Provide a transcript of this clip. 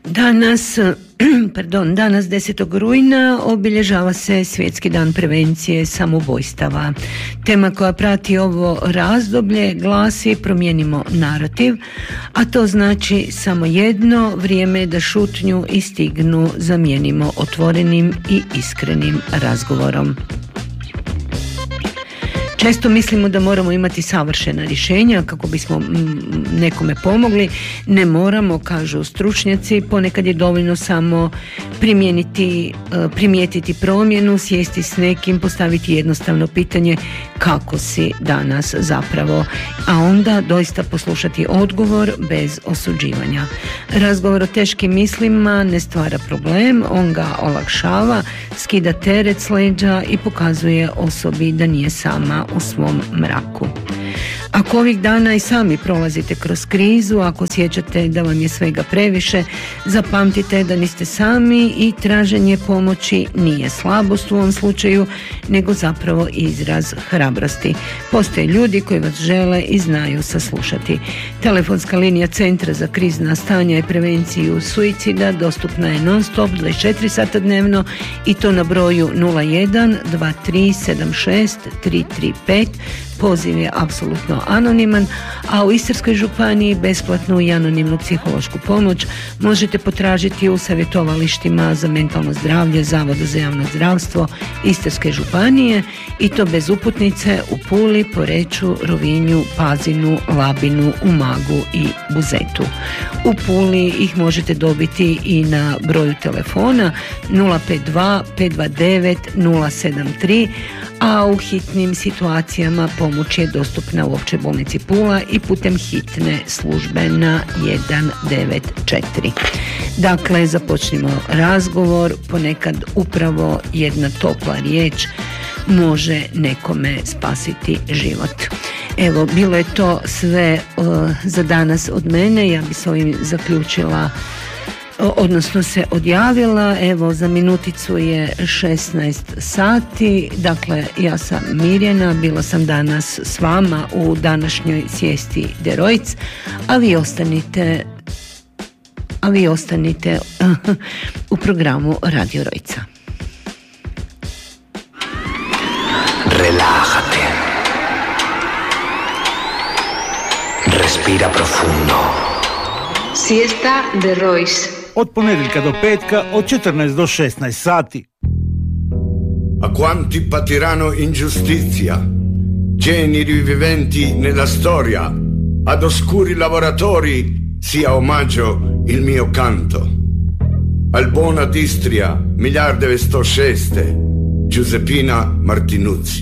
Danas 10. rujna obilježava se Svjetski dan prevencije samoubojstava. Tema koja prati ovo razdoblje glasi promijenimo narativ, a to znači samo jedno, vrijeme da šutnju i stignu zamijenimo otvorenim i iskrenim razgovorom. Često mislimo da moramo imati savršena rješenja kako bismo nekome pomogli. Ne moramo, kažu stručnjaci, ponekad je dovoljno samo primijetiti promjenu, sjesti s nekim, postaviti jednostavno pitanje kako si danas zapravo, a onda doista poslušati odgovor bez osuđivanja. Razgovor o teškim mislima ne stvara problem, on ga olakšava, skida teret s leđa i pokazuje osobi da nije sama u svom mraku. Ako ovih dana i sami prolazite kroz krizu, ako osjećate da vam je svega previše, zapamtite da niste sami i traženje pomoći nije slabost u ovom slučaju, nego zapravo izraz hrabrosti. Postoje ljudi koji vas žele i znaju saslušati. Telefonska linija Centra za krizna stanja i prevenciju suicida dostupna je non stop 24 sata dnevno i to na broju 01 2376 335. Poziv je apsolutno anoniman, a u Istarskoj županiji besplatnu i anonimnu psihološku pomoć možete potražiti u savjetovalištima za mentalno zdravlje Zavoda za javno zdravstvo Istarske županije i to bez uputnice u Puli, Poreču, Rovinju, Pazinu, Labinu, Umagu i Buzetu. U Puli ih možete dobiti i na broju telefona 052 529 073, a u hitnim situacijama pomoć je dostupna u Općoj bolnici Pula i putem hitne službe na 194. Dakle, započnimo razgovor, ponekad upravo jedna topla riječ može nekome spasiti život. Evo, bilo je to sve za danas od mene. Ja bi s ovim zaključila, odnosno se odjavila. Evo, za minuticu je 16 sati. Dakle, ja sam Mirjana, bila sam danas s vama u današnjoj Sjesti de Rojc, a vi ostanite u programu Radio Rojca. Relájate. Respira profundo. Siesta de Rojc. Od ponedjeljka do petka od 14 do 16 sati. A quanti patiranno ingiustizia, generi viventi nella storia, ad oscuri lavoratori sia omaggio il mio canto. Al buona d'Istria, 1906, Giuseppina Martinuzzi.